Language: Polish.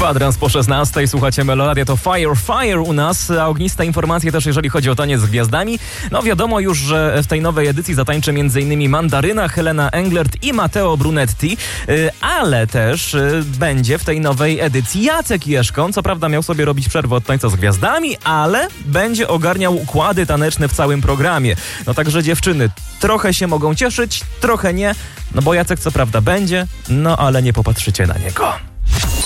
Kwadrans po 16. Słuchacie Meloradia, to Fire u nas, a ogniste informacje też jeżeli chodzi o taniec z gwiazdami. No wiadomo już, że w tej nowej edycji zatańczy m.in. Mandaryna, Helena Englert i Matteo Brunetti, ale też będzie w tej nowej edycji Jacek Jeszkon. Co prawda miał sobie robić przerwę od tańca z gwiazdami, ale będzie ogarniał układy taneczne w całym programie. No także dziewczyny trochę się mogą cieszyć, trochę nie, no bo Jacek co prawda będzie, no ale nie popatrzycie na niego.